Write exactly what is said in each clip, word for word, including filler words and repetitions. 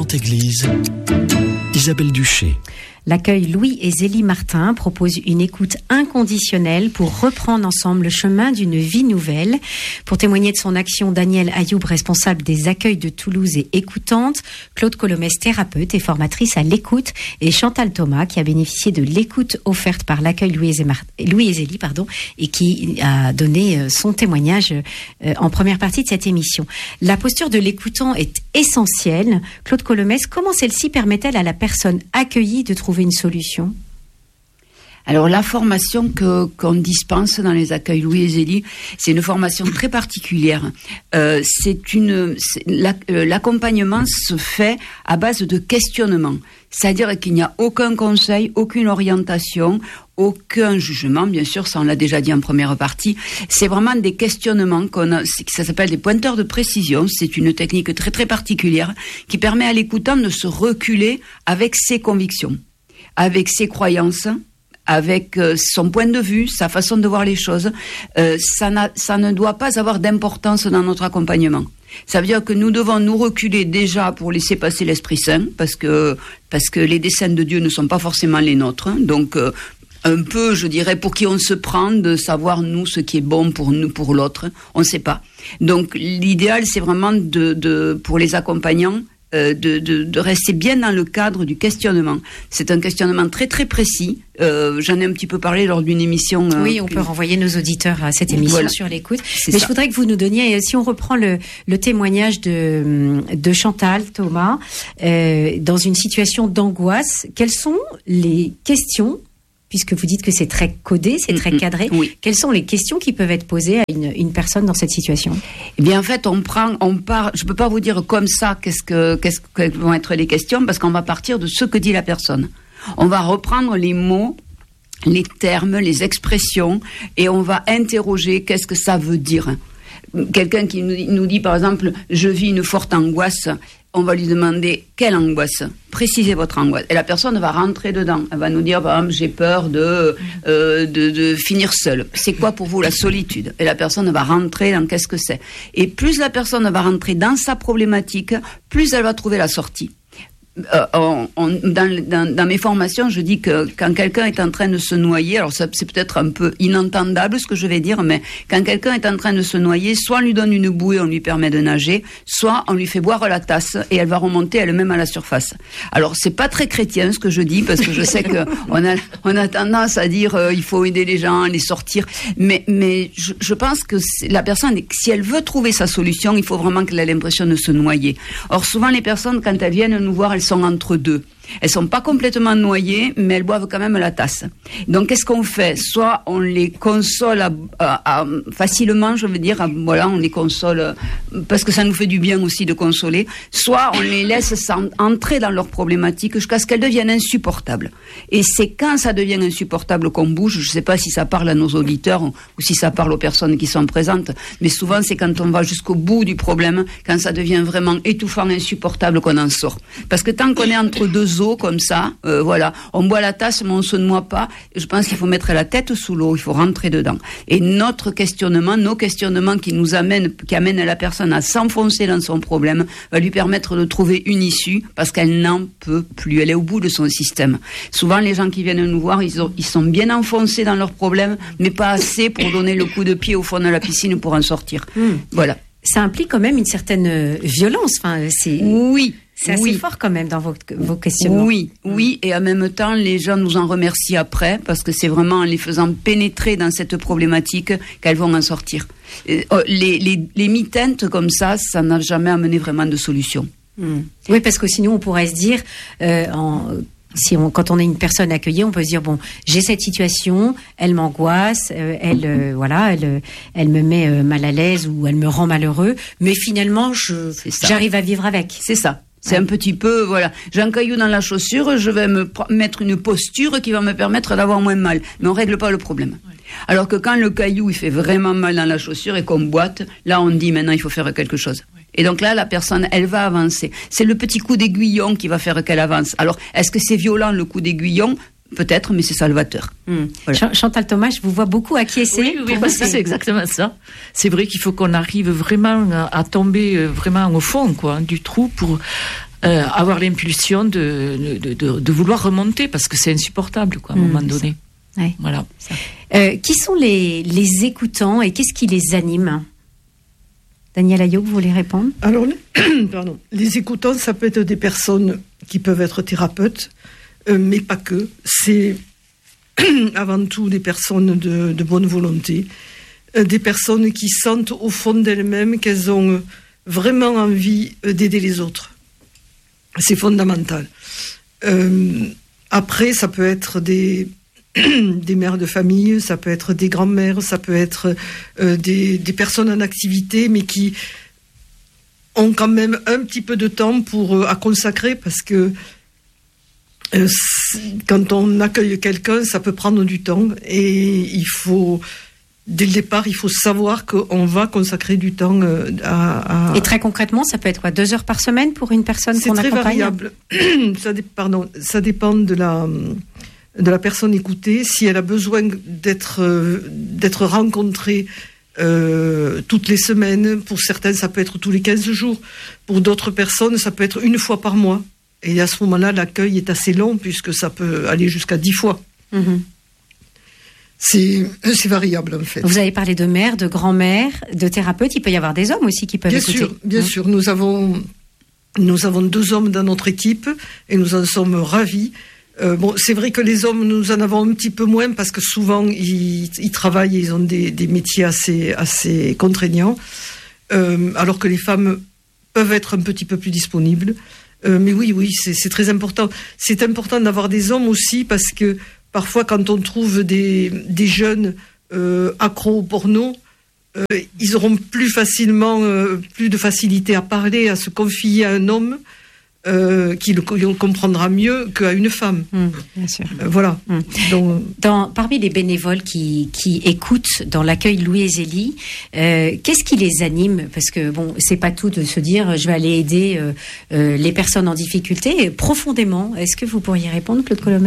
Grand Église, Isabelle Duché. L'accueil Louis et Zélie Martin propose une écoute inconditionnelle pour reprendre ensemble le chemin d'une vie nouvelle. Pour témoigner de son action, Daniel Ayoub, responsable des accueils de Toulouse et écoutante, Claude Colomès, thérapeute et formatrice à l'écoute, et Chantal Thomas, qui a bénéficié de l'écoute offerte par l'accueil Louis et, Mar- Louis et Zélie, pardon, et qui a donné son témoignage en première partie de cette émission. La posture de l'écoutant est essentielle. Claude Colomès, comment celle-ci permet-elle à la personne accueillie de trouver une solution? Alors la formation que qu'on dispense dans les accueils Louis et Zélie, c'est une formation très particulière. Euh, c'est une c'est, la, euh, l'accompagnement se fait à base de questionnement, c'est-à-dire qu'il n'y a aucun conseil, aucune orientation, aucun jugement, bien sûr, ça on l'a déjà dit en première partie. C'est vraiment des questionnements qu'on a, ça s'appelle des pointeurs de précision. C'est une technique très très particulière qui permet à l'écoutant de se reculer avec ses convictions, avec ses croyances, avec euh, son point de vue, sa façon de voir les choses. Euh, ça, n'a, ça ne doit pas avoir d'importance dans notre accompagnement. Ça veut dire que nous devons nous reculer déjà pour laisser passer l'Esprit Saint, parce que, parce que les desseins de Dieu ne sont pas forcément les nôtres. Donc, euh, un peu, je dirais, pour qui on se prend de savoir, nous, ce qui est bon pour nous, pour l'autre. On ne sait pas. Donc, l'idéal, c'est vraiment de, de, pour les accompagnants, Euh, de, de, de rester bien dans le cadre du questionnement. C'est un questionnement très très précis. Euh, j'en ai un petit peu parlé lors d'une émission. Euh, oui, on peut renvoyer nos auditeurs à cette émission voilà. Sur l'écoute. C'est Mais ça. Je voudrais que vous nous donniez, si on reprend le, le témoignage de, de Chantal Thomas, euh, dans une situation d'angoisse, quelles sont les questions, puisque vous dites que c'est très codé, c'est très cadré, oui. Quelles sont les questions qui peuvent être posées à une, une personne dans cette situation? Eh bien, en fait, on prend, on part. Je peux pas vous dire comme ça qu'est-ce que, qu'est-ce que vont être les questions, parce qu'on va partir de ce que dit la personne. On va reprendre les mots, les termes, les expressions, et on va interroger qu'est-ce que ça veut dire. Quelqu'un qui nous dit, par exemple, je vis une forte angoisse. On va lui demander quelle angoisse, précisez votre angoisse. Et la personne va rentrer dedans. Elle va nous dire, par exemple, j'ai peur de, euh, de, de finir seule. C'est quoi pour vous la solitude? Et la personne va rentrer dans qu'est-ce que c'est. Et plus la personne va rentrer dans sa problématique, plus elle va trouver la sortie. Euh, on, on, dans, dans, dans mes formations, je dis que quand quelqu'un est en train de se noyer, alors ça, c'est peut-être un peu inentendable ce que je vais dire, mais quand quelqu'un est en train de se noyer, soit on lui donne une bouée, on lui permet de nager, soit on lui fait boire la tasse et elle va remonter elle-même à la surface. Alors c'est pas très chrétien ce que je dis, parce que je sais que on a on a tendance à dire euh, il faut aider les gens, les sortir, mais mais je, je pense que la personne, si elle veut trouver sa solution, il faut vraiment qu'elle ait l'impression de se noyer. Or souvent les personnes, quand elles viennent nous voir, elles sont entre deux. Elles sont pas complètement noyées, mais elles boivent quand même la tasse. Donc, qu'est-ce qu'on fait? Soit on les console à, à, à, facilement, je veux dire, à, voilà, on les console parce que ça nous fait du bien aussi de consoler. Soit on les laisse entrer dans leurs problématiques jusqu'à ce qu'elles deviennent insupportables. Et c'est quand ça devient insupportable qu'on bouge. Je sais pas si ça parle à nos auditeurs ou si ça parle aux personnes qui sont présentes, mais souvent c'est quand on va jusqu'au bout du problème, quand ça devient vraiment étouffant, insupportable, qu'on en sort. Parce que tant qu'on est entre deux eaux comme ça, euh, voilà, on boit la tasse mais on se noie pas. Je pense qu'il faut mettre la tête sous l'eau, il faut rentrer dedans. Et notre questionnement, nos questionnements qui nous amènent, qui amènent la personne à s'enfoncer dans son problème, va lui permettre de trouver une issue parce qu'elle n'en peut plus. Elle est au bout de son système. Souvent, les gens qui viennent nous voir, ils, ont, ils sont bien enfoncés dans leurs problèmes, mais pas assez pour donner le coup de pied au fond de la piscine pour en sortir. Mmh. Voilà. Ça implique quand même une certaine violence. Enfin, c'est... Oui. C'est assez oui. fort quand même dans vos, vos questionnements. Oui, oui, et en même temps, les gens nous en remercient après, parce que c'est vraiment en les faisant pénétrer dans cette problématique qu'elles vont en sortir. Les, les, les mitaines comme ça, ça n'a jamais amené vraiment de solution. Mmh. Oui, parce que sinon on pourrait se dire, euh, en, si on, quand on est une personne accueillie, on peut se dire bon, j'ai cette situation, elle m'angoisse, euh, elle, euh, voilà, elle, elle me met euh, mal à l'aise ou elle me rend malheureux, mais finalement, je, j'arrive à vivre avec. C'est ça. C'est un petit peu, voilà, j'ai un caillou dans la chaussure, je vais me pr- mettre une posture qui va me permettre d'avoir moins mal. Mais on règle pas le problème. Ouais. Alors que quand le caillou, il fait vraiment mal dans la chaussure et qu'on boite, là, on dit maintenant, il faut faire quelque chose. Ouais. Et donc là, la personne, elle va avancer. C'est le petit coup d'aiguillon qui va faire qu'elle avance. Alors, est-ce que c'est violent, le coup d'aiguillon ? Peut-être, mais c'est salvateur. Mmh. Voilà. Chantal Thomas, je vous vois beaucoup acquiescer. Oui, oui, oui c'est... c'est exactement ça. C'est vrai qu'il faut qu'on arrive vraiment à, à tomber vraiment au fond, quoi, du trou pour euh, avoir l'impulsion de, de, de, de vouloir remonter parce que c'est insupportable, quoi, à un mmh, moment donné. Ouais. Voilà. Euh, qui sont les, les écoutants et qu'est-ce qui les anime ? Daniel Ayoub, vous voulez répondre ? Alors, les, pardon, les écoutants, ça peut être des personnes qui peuvent être thérapeutes, euh, mais pas que. C'est avant tout des personnes de, de bonne volonté, euh, des personnes qui sentent au fond d'elles-mêmes qu'elles ont vraiment envie d'aider les autres. C'est fondamental. Euh, après, ça peut être des... des mères de famille, ça peut être des grands-mères, ça peut être euh, des, des personnes en activité, mais qui ont quand même un petit peu de temps pour euh, à consacrer, parce que euh, quand on accueille quelqu'un, ça peut prendre du temps, et il faut, dès le départ, il faut savoir qu'on va consacrer du temps euh, à, à... Et très concrètement, ça peut être quoi, deux heures par semaine pour une personne qu'on accompagne ? C'est très variable. ça, dé, pardon, ça dépend de la... de la personne écoutée, si elle a besoin d'être, euh, d'être rencontrée euh, toutes les semaines. Pour certaines, ça peut être tous les quinze jours. Pour d'autres personnes, ça peut être une fois par mois. Et à ce moment-là, l'accueil est assez long, puisque ça peut aller jusqu'à dix fois. Mmh. C'est, c'est variable, en fait. Vous avez parlé de mères, de grand-mères, de thérapeutes. Il peut y avoir des hommes aussi qui peuvent bien écouter. Sûr, bien mmh. sûr. Nous avons, nous avons deux hommes dans notre équipe, et nous en sommes ravis. Euh, bon, c'est vrai que les hommes, nous en avons un petit peu moins parce que souvent ils, ils travaillent, ils ont des, des métiers assez, assez contraignants, euh, alors que les femmes peuvent être un petit peu plus disponibles. Euh, mais oui, oui, c'est, c'est très important. C'est important d'avoir des hommes aussi parce que parfois, quand on trouve des, des jeunes euh, accros au porno, euh, ils auront plus facilement, euh, plus de facilité à parler, à se confier à un homme. Euh, qui le, le comprendra mieux qu'à une femme. Mmh, bien sûr. Euh, voilà. Mmh. Donc, dans, parmi les bénévoles qui, qui écoutent dans l'accueil Louis et Zélie, euh, qu'est-ce qui les anime ? Parce que bon, c'est pas tout de se dire je vais aller aider euh, euh, les personnes en difficulté. Profondément, est-ce que vous pourriez répondre, Claude Colomès ?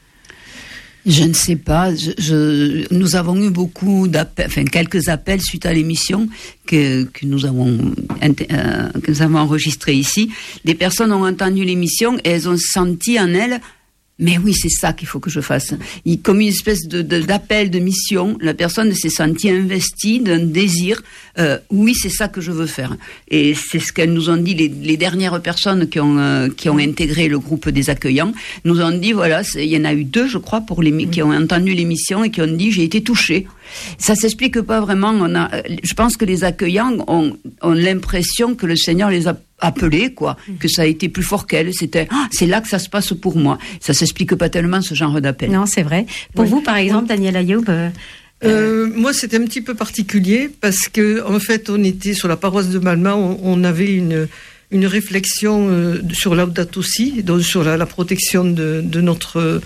Je ne sais pas. Je, je, nous avons eu beaucoup d'appels, enfin quelques appels suite à l'émission que, que nous avons euh, que nous avons enregistré ici. Des personnes ont entendu l'émission et elles ont senti en elles. Mais oui, c'est ça qu'il faut que je fasse. Il, comme une espèce de, de, d'appel, de mission, la personne s'est sentie investie d'un désir. Euh, oui, c'est ça que je veux faire. Et c'est ce qu'elles nous ont dit, les, les dernières personnes qui ont, euh, qui ont intégré le groupe des accueillants, nous ont dit, voilà, il y en a eu deux, je crois, pour les, qui ont entendu l'émission et qui ont dit, j'ai été touchée. Ça s'explique pas vraiment. On a, je pense que les accueillants ont, ont l'impression que le Seigneur les a appelés, quoi, que ça a été plus fort qu'elles. C'était, ah, c'est là que ça se passe pour moi. Ça s'explique pas tellement ce genre d'appel. Non, c'est vrai. Pour oui. vous, par exemple, oui. Daniel Ayoub. Euh... Euh, moi, c'était un petit peu particulier parce que, en fait, on était sur la paroisse de Malmaz, on, on avait une une réflexion euh, sur Laudato Si, donc sur la, la protection de, de notre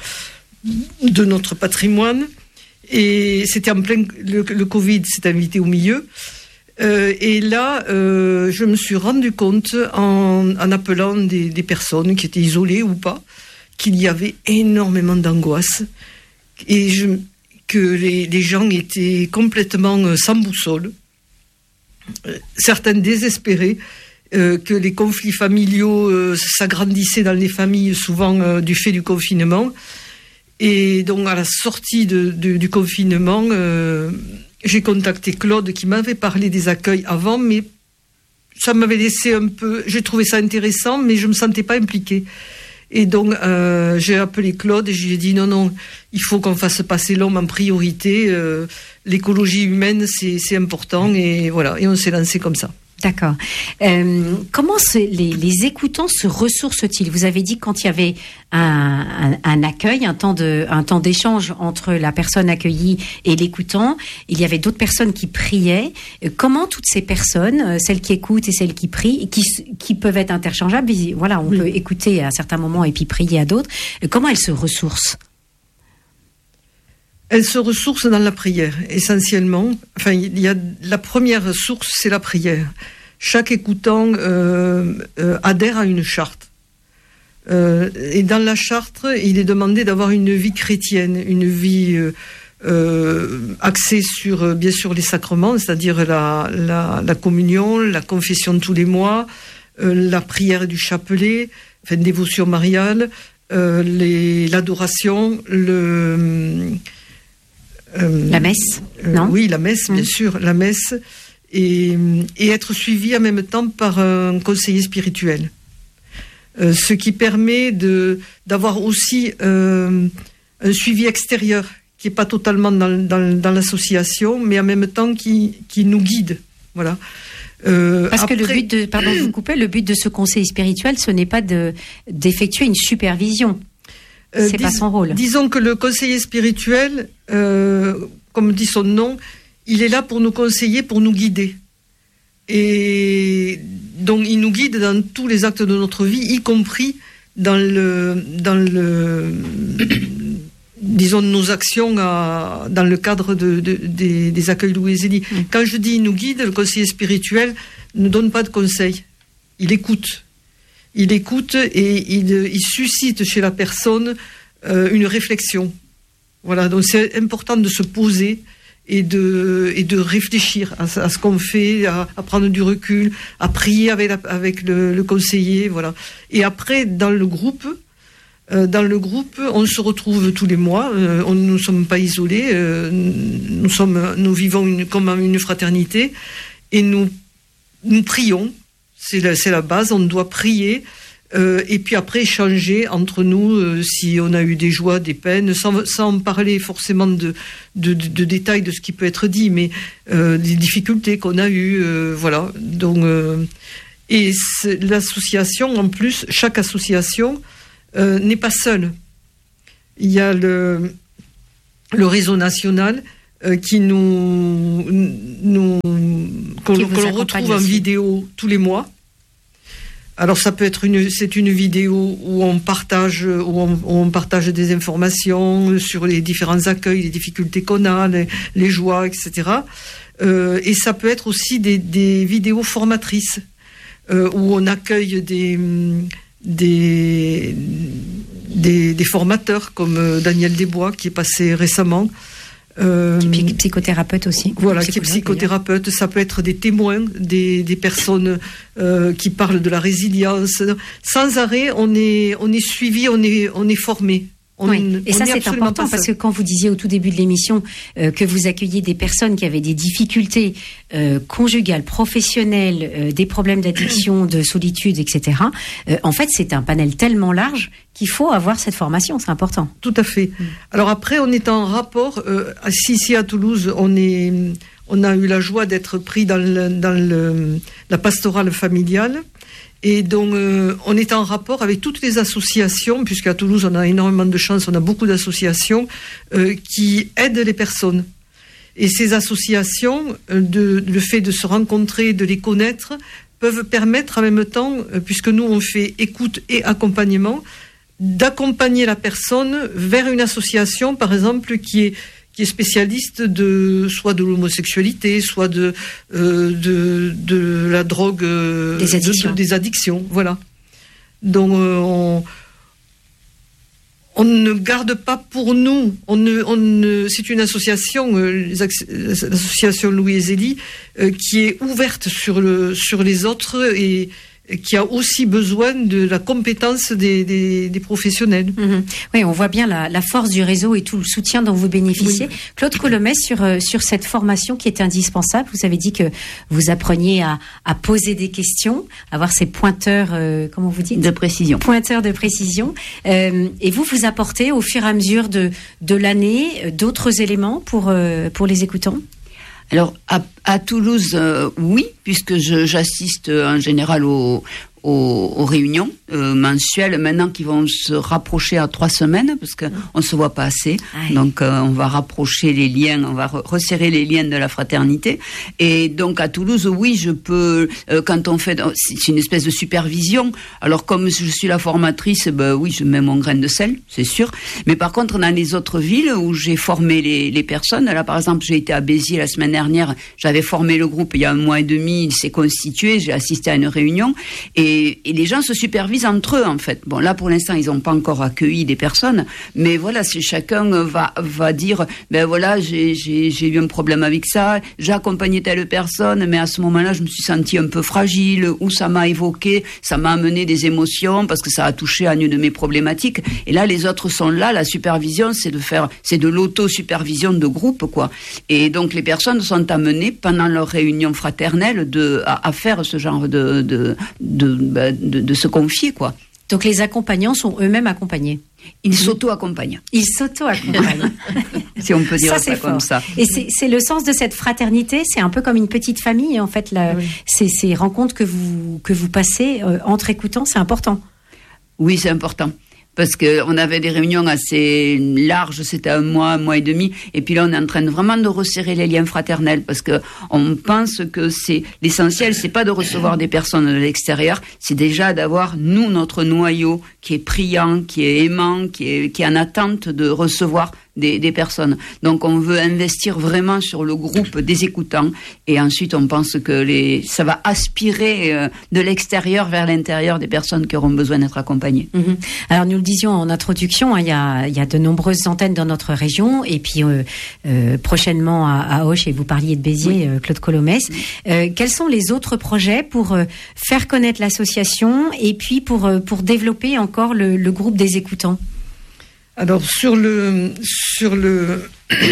de notre patrimoine. Et c'était en plein le, le Covid s'est invité au milieu. Euh, et là, euh, je me suis rendu compte en, en appelant des, des personnes qui étaient isolées ou pas, qu'il y avait énormément d'angoisse et je, que les, les gens étaient complètement sans boussole, euh, certains désespérés, euh, que les conflits familiaux euh, s'agrandissaient dans les familles, souvent euh, du fait du confinement. Et donc, à la sortie de, de, du confinement, euh, j'ai contacté Claude qui m'avait parlé des accueils avant, mais ça m'avait laissé un peu... J'ai trouvé ça intéressant, mais je ne me sentais pas impliquée. Et donc, euh, j'ai appelé Claude et je lui ai dit non, non, il faut qu'on fasse passer l'homme en priorité. Euh, l'écologie humaine, c'est, c'est important. Et voilà, et on s'est lancé comme ça. D'accord. Euh, comment se, les, les écoutants se ressourcent-ils ? Vous avez dit que quand il y avait un, un, un accueil, un temps de, un temps d'échange entre la personne accueillie et l'écoutant, il y avait d'autres personnes qui priaient. Comment toutes ces personnes, celles qui écoutent et celles qui prient, qui, qui peuvent être interchangeables, voilà, on oui. peut écouter à certains moments et puis prier à d'autres. Comment elles se ressourcent ? Elles se ressourcent dans la prière, essentiellement. Enfin, il y a la première source, c'est la prière. Chaque écoutant euh, euh, adhère à une charte. Euh, et dans la charte, il est demandé d'avoir une vie chrétienne, une vie euh, euh, axée sur, euh, bien sûr, les sacrements, c'est-à-dire la, la, la communion, la confession de tous les mois, euh, la prière du chapelet, enfin dévotion mariale, euh, les, l'adoration, le euh, la messe, euh, non ? Oui, la messe, mmh. bien sûr, la messe, et, et être suivi en même temps par un conseiller spirituel. Euh, ce qui permet de, d'avoir aussi euh, un suivi extérieur qui n'est pas totalement dans, dans, dans l'association, mais en même temps qui, qui nous guide. Voilà. Euh, Parce après... que le but de, pardon de vous couper, le but de ce conseiller spirituel, ce n'est pas de, d'effectuer une supervision. Euh, C'est dis, pas son rôle. Disons que le conseiller spirituel, euh, comme dit son nom, il est là pour nous conseiller, pour nous guider. Et donc, il nous guide dans tous les actes de notre vie, y compris dans le, dans le, disons, nos actions à, dans le cadre de, de, des, des accueils Louis et Zélie. Mmh. Quand je dis il nous guide, le conseiller spirituel ne donne pas de conseils. Il écoute. Il écoute et il, il suscite chez la personne euh, une réflexion. Voilà, donc c'est important de se poser et de, et de réfléchir à, à ce qu'on fait, à, à prendre du recul, à prier avec, la, avec le, le conseiller, voilà. Et après, dans le groupe, euh, dans le groupe, on se retrouve tous les mois, euh, on, nous ne sommes pas isolés, euh, nous, sommes, nous vivons une, comme une fraternité, et nous, nous prions, c'est la, c'est la base, on doit prier, Euh, et puis après échanger entre nous euh, si on a eu des joies, des peines, sans, sans parler forcément de, de, de, de détails de ce qui peut être dit, mais euh, des difficultés qu'on a eues, euh, voilà. Donc, euh, et l'association, en plus, chaque association euh, n'est pas seule. Il y a le, le réseau national euh, qui nous, nous qu'on, qu'on retrouve en vidéo tous les mois. Alors ça peut être une, c'est une vidéo où on partage, où on, où on partage des informations sur les différents accueils, les difficultés qu'on a, les, les joies, et cetera. Euh, et ça peut être aussi des, des vidéos formatrices euh, où on accueille des, des, des, des formateurs comme Daniel Desbois qui est passé récemment. Euh, qui est psychothérapeute aussi. Voilà, qui est psychothérapeute. Ça peut être des témoins, des, des personnes euh, qui parlent de la résilience. Sans arrêt, on est, on est suivi, on est, on est formé. On, oui. Et ça, c'est important parce que quand vous disiez au tout début de l'émission euh, que vous accueilliez des personnes qui avaient des difficultés euh, conjugales, professionnelles, euh, des problèmes d'addiction, de solitude, et cetera. Euh, en fait, c'est un panel tellement large qu'il faut avoir cette formation. C'est important. Tout à fait. Mmh. Alors après, on est en rapport. Euh, ici à Toulouse, on est, on a eu la joie d'être pris dans, le, dans le, la pastorale familiale. Et donc, euh, on est en rapport avec toutes les associations, puisqu'à Toulouse, on a énormément de chance, on a beaucoup d'associations euh, qui aident les personnes. Et ces associations, euh, de, le fait de se rencontrer, de les connaître, peuvent permettre en même temps, euh, puisque nous, on fait écoute et accompagnement, d'accompagner la personne vers une association, par exemple, qui est qui est spécialiste de soit de l'homosexualité, soit de euh, de, de la drogue, euh, des addictions. De, de, des addictions, voilà. Donc euh, on on ne garde pas pour nous. On ne, on ne, c'est une association, euh, l'association Louis et Zélie, euh, qui est ouverte sur le sur les autres et qui a aussi besoin de la compétence des, des, des professionnels. Mmh. Oui, on voit bien la, la force du réseau et tout le soutien dont vous bénéficiez. Oui. Claude Colomès, sur, sur cette formation qui est indispensable, vous avez dit que vous appreniez à, à poser des questions, à avoir ces pointeurs, euh, comment vous dites ? De précision. Pointeurs de précision. Euh, et vous, vous apportez au fur et à mesure de, de l'année d'autres éléments pour, euh, pour les écoutants ? Alors, à, à Toulouse, euh, oui, puisque je, j'assiste en général aux, aux, aux réunions euh, mensuelles, maintenant qui vont se rapprocher à trois semaines, parce qu'on ne se voit pas assez. Aïe. Donc, euh, on va rapprocher les liens, on va re- resserrer les liens de la fraternité. Et donc, à Toulouse, oui, je peux, euh, quand on fait, c'est une espèce de supervision. Alors, comme je suis la formatrice, ben oui, je mets mon grain de sel, c'est sûr. Mais par contre, dans les autres villes où j'ai formé les, les personnes, là, par exemple, j'ai été à Béziers la semaine dernière, j'avais formé le groupe il y a un mois et demi, il s'est constitué, j'ai assisté à une réunion. Et et, et les gens se supervisent entre eux en fait. Bon là pour l'instant ils n'ont pas encore accueilli des personnes, mais voilà, si chacun va va dire ben voilà j'ai j'ai j'ai eu un problème avec ça, j'ai accompagné telle personne, mais à ce moment-là je me suis sentie un peu fragile, ou ça m'a évoqué, ça m'a amené des émotions parce que ça a touché à une de mes problématiques. Et là les autres sont là, la supervision c'est de faire, c'est de l'auto-supervision de groupe quoi. Et donc les personnes sont amenées pendant leur réunion fraternelle de à, à faire ce genre de de de, de, de, de se confier quoi. Donc les accompagnants sont eux-mêmes accompagnés. Ils s'auto-accompagnent. Ils s'auto-accompagnent. Si on peut dire ça, ça, ça comme ça. Et c'est, c'est le sens de cette fraternité. C'est un peu comme une petite famille en fait. La, oui. ces, ces rencontres que vous que vous passez euh, entre écoutants, c'est important. Oui, c'est important. Parce que on avait des réunions assez larges, c'était un mois, un mois et demi, et puis là on est en train de vraiment de resserrer les liens fraternels, parce que on pense que c'est l'essentiel, c'est pas de recevoir des personnes de l'extérieur, c'est déjà d'avoir nous notre noyau qui est priant, qui est aimant, qui est qui est en attente de recevoir des, des personnes. Donc on veut investir vraiment sur le groupe des écoutants, et ensuite on pense que les ça va aspirer euh, de l'extérieur vers l'intérieur des personnes qui auront besoin d'être accompagnées. Mmh. Alors nous le disions en introduction, hein, il y a il y a de nombreuses antennes dans notre région, et puis euh, euh, prochainement à, à Auch, et vous parliez de Béziers, oui. euh, Claude Colomès. Oui. Euh, quels sont les autres projets pour euh, faire connaître l'association et puis pour euh, pour développer encore le, le groupe des écoutants? Alors sur le sur le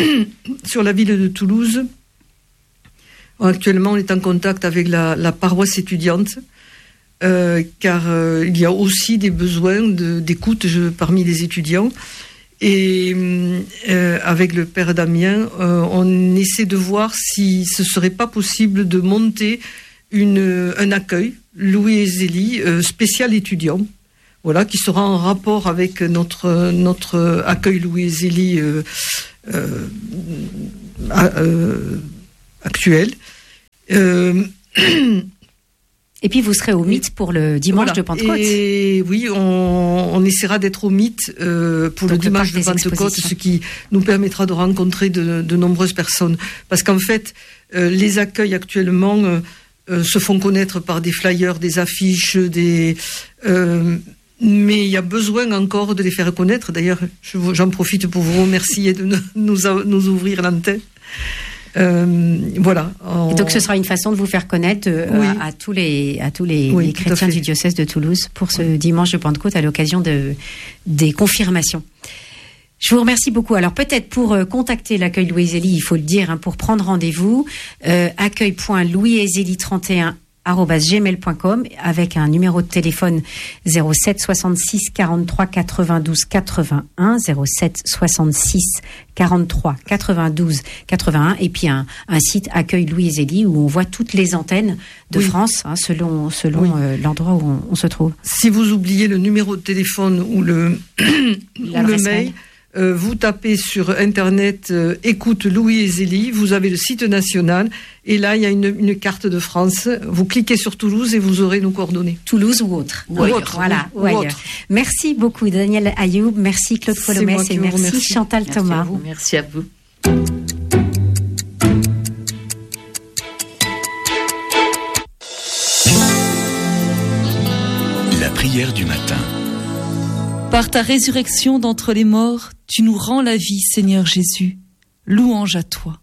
sur la ville de Toulouse, actuellement on est en contact avec la, la paroisse étudiante, euh, car euh, il y a aussi des besoins de, d'écoute je, parmi les étudiants, et euh, avec le père Damien, euh, on essaie de voir si ce serait pas possible de monter une un accueil Louis et Zélie euh, spécial étudiant. Voilà, qui sera en rapport avec notre notre accueil Louis et Zélie euh, euh, euh, actuel. Euh, et puis vous serez au mythe pour le dimanche voilà. de Pentecôte. Et oui, on, on essaiera d'être au mythe euh, pour Donc le dimanche de Pentecôte, ce qui nous permettra de rencontrer de, de nombreuses personnes. Parce qu'en fait, euh, les accueils actuellement euh, euh, se font connaître par des flyers, des affiches, des euh, mais il y a besoin encore de les faire connaître. D'ailleurs, je, j'en profite pour vous remercier de nous, nous, nous ouvrir l'antenne. Euh, voilà. En... Et donc, ce sera une façon de vous faire connaître euh, oui. à, à tous les, à tous les, oui, les chrétiens du diocèse de Toulouse pour ce oui. dimanche de Pentecôte à l'occasion de, des confirmations. Je vous remercie beaucoup. Alors peut-être pour euh, contacter l'accueil Louis et Zélie, il faut le dire, hein, pour prendre rendez-vous, euh, accueil point louis et zélie trente et un arobase gmail point com avec un numéro de téléphone zéro sept soixante-six quarante-trois quatre-vingt-douze quatre-vingt-un zéro sept soixante-six quarante-trois quatre-vingt-douze quatre-vingt-un et puis un, un site accueil Louis et Zélie où on voit toutes les antennes de oui. France hein, selon selon oui. euh, l'endroit où on, on se trouve. Si vous oubliez le numéro de téléphone ou le ou le mail, Euh, vous tapez sur internet euh, écoute Louis et Zélie, vous avez le site national et là il y a une, une carte de France, vous cliquez sur Toulouse et vous aurez nos coordonnées. Toulouse ou autre. Ou oui, autre. Voilà. Ou ouais. autre. Merci beaucoup Daniel Ayoub, merci Claude Colomès et merci remercie. Chantal merci Thomas. À vous. Merci à vous. La prière du matin. Par ta résurrection d'entre les morts, tu nous rends la vie, Seigneur Jésus. Louange à toi.